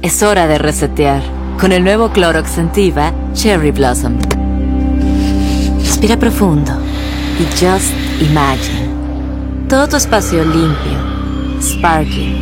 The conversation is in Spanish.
Es hora de resetear con el nuevo Clorox Scentiva Cherry Blossom. Respira profundo y just imagine todo tu espacio limpio, sparkling,